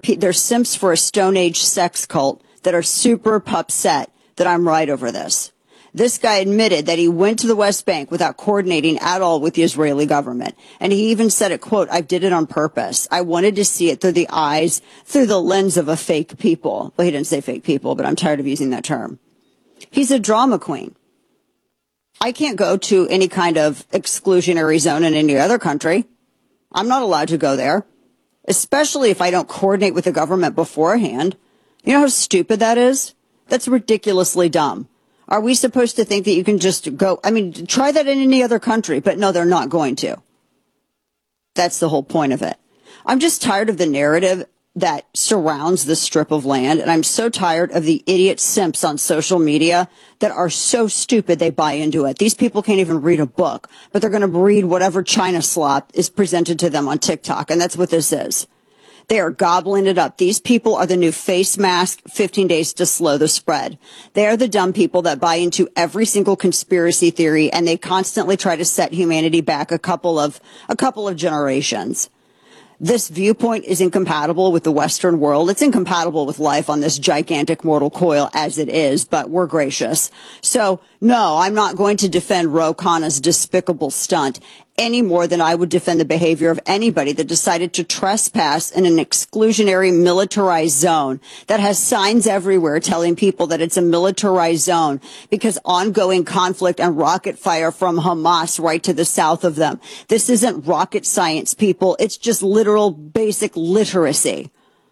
they're simps for a Stone Age sex cult that are super upset that I'm right over this. This guy admitted that he went to the West Bank without coordinating at all with the Israeli government. And he even said it, quote, "I did it on purpose. I wanted to see it through the lens of a fake people." Well, he didn't say fake people, but I'm tired of using that term. He's a drama queen. I can't go to any kind of exclusionary zone in any other country. I'm not allowed to go there, especially if I don't coordinate with the government beforehand. You know how stupid that is? That's ridiculously dumb. Are we supposed to think that you can just go? I mean, try that in any other country, but no, they're not going to. That's the whole point of it. I'm just tired of the narrative that surrounds this strip of land, and I'm so tired of the idiot simps on social media that are so stupid they buy into it. These people can't even read a book, but they're going to read whatever China slop is presented to them on TikTok, and that's what this is. They are gobbling it up. These people are the new face mask, 15 days to slow the spread. They are the dumb people that buy into every single conspiracy theory, and they constantly try to set humanity back a couple of generations. This viewpoint is incompatible with the Western world. It's incompatible with life on this gigantic mortal coil as it is, but we're gracious. So, no, I'm not going to defend Ro Khanna's despicable stunt any more than I would defend the behavior of anybody that decided to trespass in an exclusionary militarized zone that has signs everywhere telling people that it's a militarized zone because ongoing conflict and rocket fire from Hamas right to the south of them. This isn't rocket science, people. It's just literal basic literacy.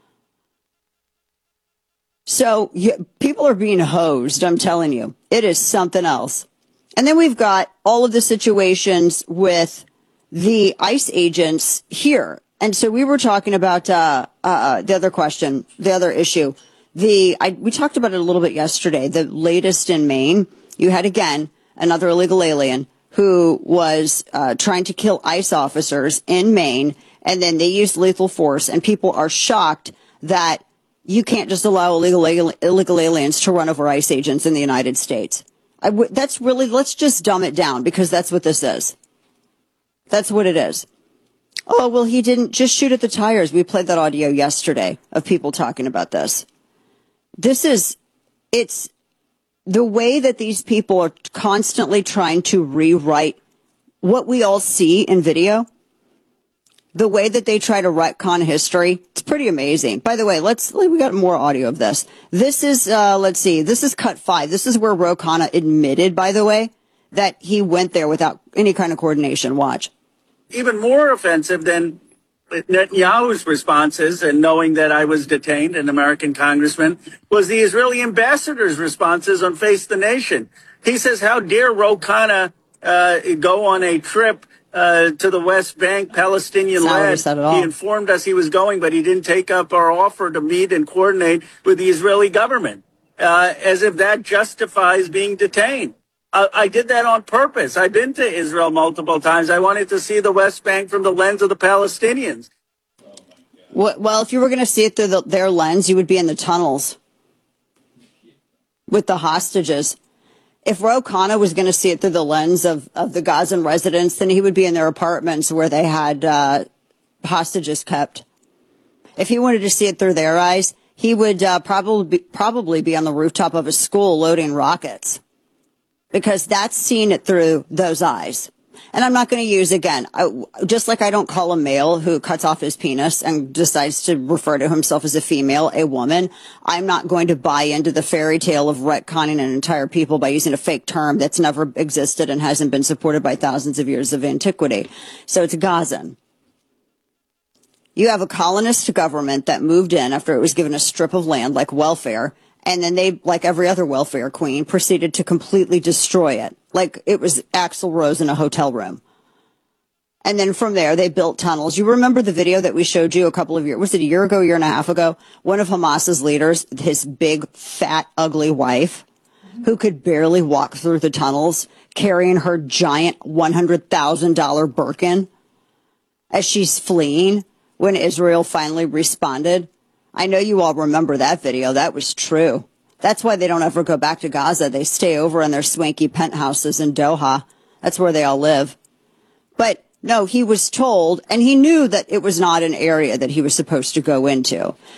So people are being hosed, I'm telling you. It is something else. And then we've got all of the situations with the ICE agents here. And so we were talking about the other question, the other issue. We talked about it a little bit yesterday. The latest in Maine, you had, again, another illegal alien who was trying to kill ICE officers in Maine, and then they used lethal force. And people are shocked that you can't just allow illegal aliens to run over ICE agents in the United States. That's really, let's just dumb it down because that's what this is. That's what it is. Oh, well, he didn't just shoot at the tires. We played that audio yesterday of people talking about this. It's the way that these people are constantly trying to rewrite what we all see in video. The way that they try to retcon history, it's pretty amazing. By the way, we got more audio of this. This is, this is cut 5. This is where Ro Khanna admitted, by the way, that he went there without any kind of coordination. Watch. Even more offensive than Netanyahu's responses and knowing that I was detained, an American congressman, was the Israeli ambassador's responses on Face the Nation. He says, how dare Ro Khanna go on a trip to the West Bank, Palestinian land. He informed us he was going, but he didn't take up our offer to meet and coordinate with the Israeli government, as if that justifies being detained. I did that on purpose. I've been to Israel multiple times. I wanted to see the West Bank from the lens of the Palestinians. Well, if you were going to see it through their lens, you would be in the tunnels with the hostages. If Ro Khanna was going to see it through the lens of the Gazan residents, then he would be in their apartments where they had hostages kept. If he wanted to see it through their eyes, he would probably be on the rooftop of a school loading rockets, because that's seeing it through those eyes. And I'm not going to use, again, just like I don't call a male who cuts off his penis and decides to refer to himself as a female, a woman, I'm not going to buy into the fairy tale of retconning an entire people by using a fake term that's never existed and hasn't been supported by thousands of years of antiquity. So it's Gazan. You have a colonist government that moved in after it was given a strip of land like welfare, and then they, like every other welfare queen, proceeded to completely destroy it. Like it was Axl Rose in a hotel room. And then from there, they built tunnels. You remember the video that we showed you a couple of years, was it a year ago, year and a half ago? One of Hamas's leaders, his big, fat, ugly wife, who could barely walk through the tunnels, carrying her giant $100,000 Birkin as she's fleeing when Israel finally responded. I know you all remember that video. That was true. That's why they don't ever go back to Gaza. They stay over in their swanky penthouses in Doha. That's where they all live. But no, he was told, and he knew that it was not an area that he was supposed to go into.